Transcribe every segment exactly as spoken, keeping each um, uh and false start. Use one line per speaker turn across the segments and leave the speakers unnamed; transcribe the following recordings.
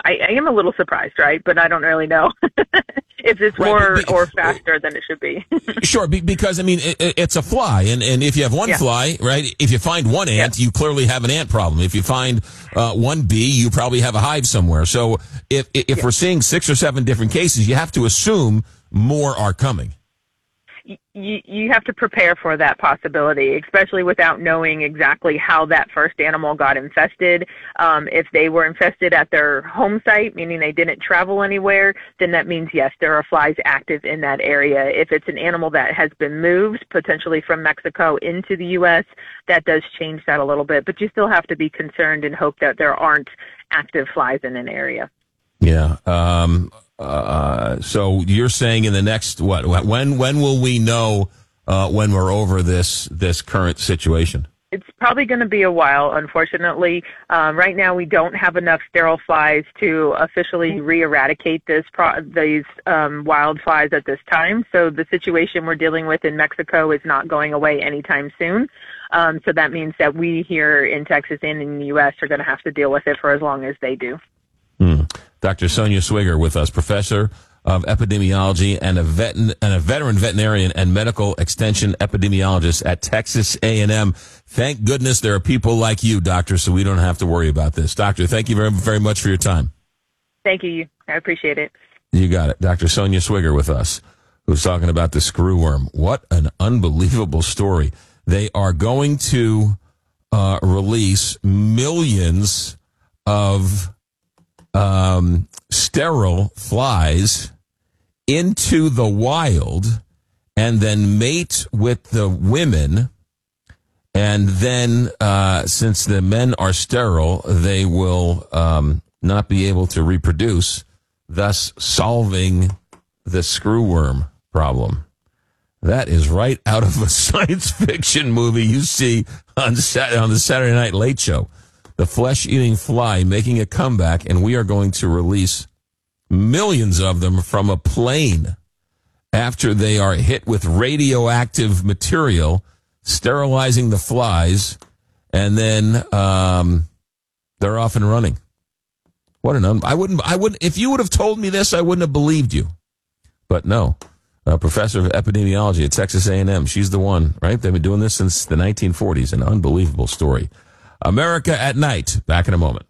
I, I am a little surprised, right? But I don't really know if it's
Right,
more
but-
or faster than it should be.
Sure, be- because, I mean, it, it's a fly, and, and if you have one
Yeah.
fly, right, if you find one ant,
Yeah.
you clearly have an ant problem. If you find uh, one bee, you probably have a hive somewhere. So if if
Yeah.
we're seeing six or seven different cases, you have to assume more are coming.
You, you have to prepare for that possibility, especially without knowing exactly how that first animal got infested. Um, if they were infested at their home site, meaning they didn't travel anywhere, then that means, yes, there are flies active in that area. If it's an animal that has been moved, potentially from Mexico into the U S, that does change that a little bit. But you still have to be concerned and hope that there aren't active flies in an area.
Yeah. Um, uh, so you're saying in the next, what, when, when will we know, uh, when we're over this, this current situation?
It's probably going to be a while, unfortunately. Um, right now, we don't have enough sterile flies to officially re-eradicate this pro- these um, wild flies at this time. So the situation we're dealing with in Mexico is not going away anytime soon. Um, so that means that we here in Texas and in the U S are going to have to deal with it for as long as they do.
Hmm. Doctor Sonia Swigger with us, professor of epidemiology and a vet and a veteran veterinarian and medical extension epidemiologist at Texas A and M. Thank goodness there are people like you, doctor, so we don't have to worry about this. Doctor, thank you very, very much for your time.
Thank you. I appreciate it.
You got it. Doctor Sonia Swigger with us, who's talking about the screwworm. What an unbelievable story. They are going to uh, release millions of um, sterile flies into the wild and then mate with the women. And then, uh, since the men are sterile, they will um, not be able to reproduce, thus solving the screwworm problem. That is right out of a science fiction movie you see on, Sat- on the Saturday Night Late Show. The flesh-eating fly making a comeback, and we are going to release millions of them from a plane after they are hit with radioactive material, sterilizing the flies, and then um, they're off and running. What an un- I wouldn't I wouldn't if you would have told me this, I wouldn't have believed you. But no, a professor of epidemiology at Texas A and M, she's the one, right? They've been doing this since the nineteen forties. An unbelievable story. America at Night. Back in a moment.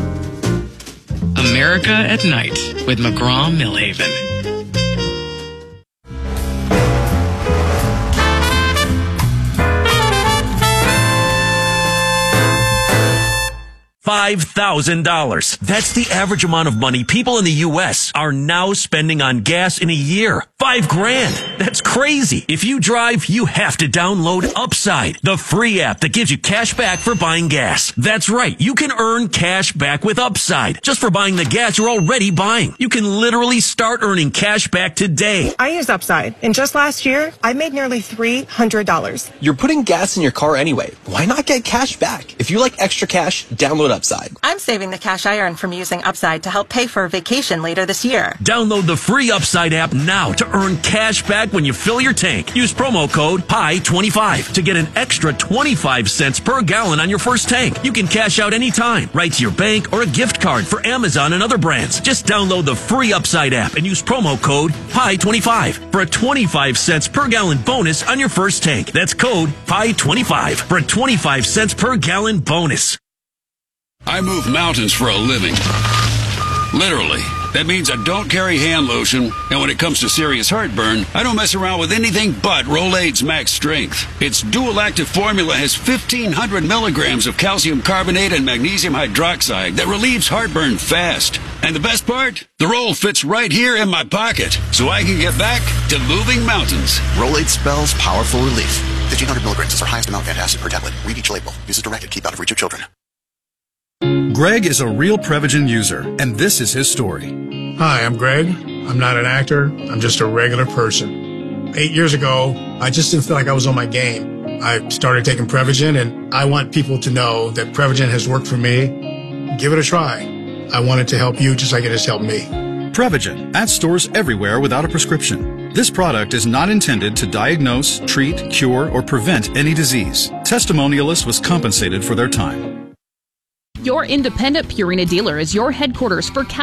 America at Night with McGraw-Millhaven.
five thousand dollars. That's the average amount of money people in the U S are now spending on gas in a year. Five grand. That's crazy. If you drive, you have to download Upside, the free app that gives you cash back for buying gas. That's right. You can earn cash back with Upside just for buying the gas you're already buying. You can literally start earning cash back today.
I use Upside, and just last year, I made nearly three hundred dollars.
You're putting gas in your car anyway. Why not get cash back? If you like extra cash, download Upside.
I'm saving the cash I earn from using Upside to help pay for a vacation later this year.
Download the free Upside app now to earn cash back when you fill your tank. Use promo code P I twenty-five to get an extra twenty-five cents per gallon on your first tank. You can cash out anytime, right to your bank or a gift card for Amazon and other brands. Just download the free Upside app and use promo code P I twenty-five for a twenty-five cents per gallon bonus on your first tank. That's code P I twenty-five for a twenty-five cents per gallon bonus.
I move mountains for a living. Literally. That means I don't carry hand lotion, and when it comes to serious heartburn, I don't mess around with anything but Rolaids Max Strength. Its dual-active formula has fifteen hundred milligrams of calcium carbonate and magnesium hydroxide that relieves heartburn fast. And the best part? The roll fits right here in my pocket, so I can get back to moving mountains.
Rolaids spells powerful relief. fifteen hundred milligrams is our highest amount of antacid per tablet. Read each label. Use as directed. Keep out of reach of children.
Greg is a real Prevagen user, and this is his story.
Hi, I'm Greg. I'm not an actor. I'm just a regular person. Eight years ago, I just didn't feel like I was on my game. I started taking Prevagen, and I want people to know that Prevagen has worked for me. Give it a try. I want it to help you just like it has helped me.
Prevagen, at stores everywhere without a prescription. This product is not intended to diagnose, treat, cure, or prevent any disease. Testimonialists was compensated for their time.
Your independent Purina dealer is your headquarters for